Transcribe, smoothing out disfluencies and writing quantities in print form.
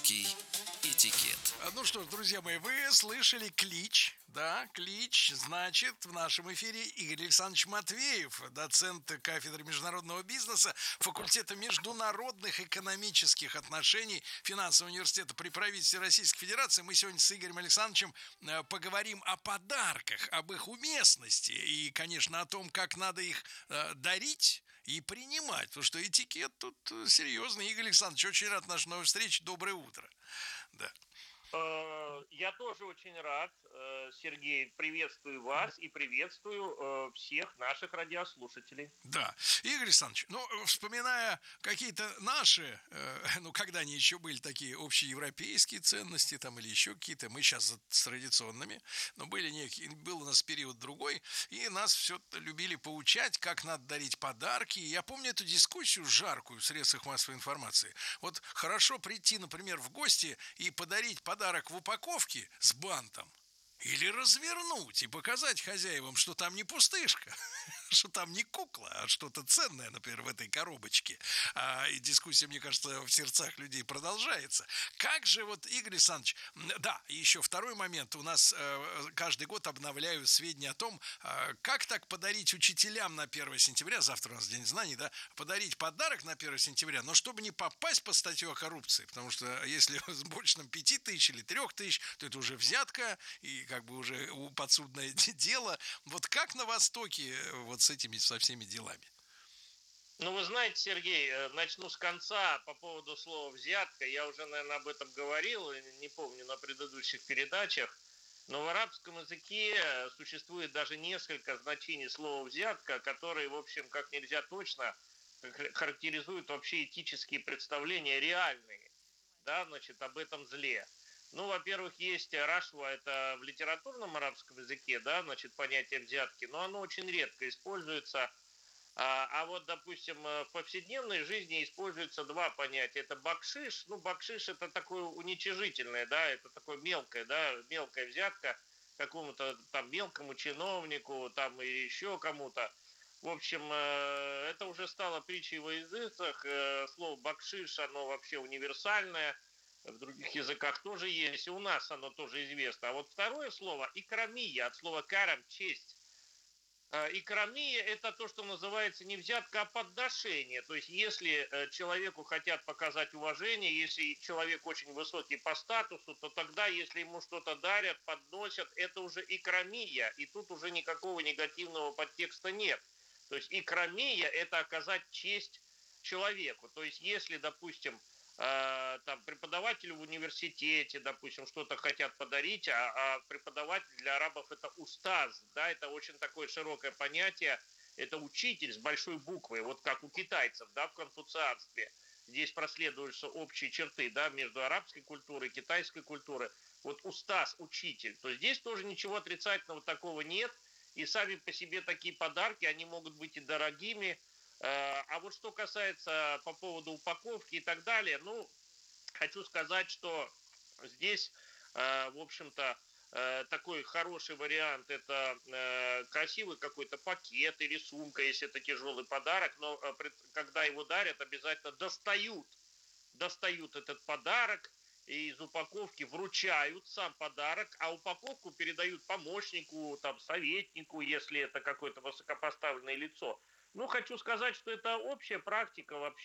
Русский этикет. Ну что ж, друзья мои, вы слышали клич, да, клич, значит, в нашем эфире Игорь Александрович Матвеев, доцент кафедры международного бизнеса, факультета международных экономических отношений финансового университета при правительстве Российской Федерации. Мы сегодня с Игорем Александровичем поговорим о подарках, об их уместности и, конечно, о том, как надо их дарить и принимать, потому что этикет тут серьезный. Игорь Александрович, очень рад нашей новой встрече. Доброе утро. Да. Я тоже очень рад, Сергей, приветствую вас и приветствую всех наших радиослушателей. Да, Игорь Александрович, ну, вспоминая какие-то наши, ну, когда они еще были такие общеевропейские ценности там или еще какие-то, мы сейчас с традиционными, но были некие, был у нас период другой, и нас все любили поучать, как надо дарить подарки. Я помню эту дискуссию жаркую в средствах массовой информации. Вот хорошо прийти, например, в гости и подарить подарок в упаковке с бантом, или развернуть и показать хозяевам, что там не пустышка, что там не кукла, а что-то ценное, например, в этой коробочке. И дискуссия, мне кажется, в сердцах людей продолжается. Как же вот, Игорь Александрович, да, еще второй момент. У нас каждый год обновляю сведения о том, как так подарить учителям на 1 сентября, завтра у нас День знаний, да, подарить подарок на 1 сентября, но чтобы не попасть под статью о коррупции, потому что если с больше 5 тысяч или 3 тысяч, то это уже взятка и как бы уже подсудное дело. Вот как на Востоке вот с этими, со всеми делами? Ну, вы знаете, Сергей, начну с конца по поводу слова «взятка». Я уже, наверное, об этом говорил, не помню, на предыдущих передачах. Но в арабском языке существует даже несколько значений слова «взятка», которые, в общем, как нельзя точно характеризуют вообще этические представления реальные, да, значит, об этом зле. Ну, во-первых, есть рашва, это в литературном арабском языке, да, значит, понятие взятки, но оно очень редко используется. А вот, допустим, в повседневной жизни используются два понятия. Это бакшиш. Ну, бакшиш это такое уничижительное, да, это такое мелкое, да, мелкая взятка какому-то там мелкому чиновнику, там или еще кому-то. В общем, это уже стало притчей во языцах. Слово бакшиш, оно вообще универсальное. В других языках тоже есть, и у нас оно тоже известно. А вот второе слово – икрамия, от слова карам – честь. Икрамия – это то, что называется не взятка, а подношение. То есть, если человеку хотят показать уважение, если человек очень высокий по статусу, то тогда, если ему что-то дарят, подносят, это уже икрамия, и тут уже никакого негативного подтекста нет. То есть, икрамия – это оказать честь человеку. То есть, если, допустим, там преподавателю в университете, допустим, что-то хотят подарить, а преподаватель для арабов это устаз, да, это очень такое широкое понятие, это учитель с большой буквы, вот как у китайцев, да, в конфуцианстве. Здесь проследуются общие черты, да, между арабской культурой и китайской культурой. Вот устаз, учитель, то здесь тоже ничего отрицательного такого нет, и сами по себе такие подарки, они могут быть и дорогими. А вот что касается по поводу упаковки и так далее, ну, хочу сказать, что здесь, в общем-то, такой хороший вариант – это красивый какой-то пакет или сумка, если это тяжелый подарок, но когда его дарят, обязательно достают этот подарок и из упаковки вручают сам подарок, а упаковку передают помощнику, там, советнику, если это какое-то высокопоставленное лицо. Ну, хочу сказать, что это общая практика вообще.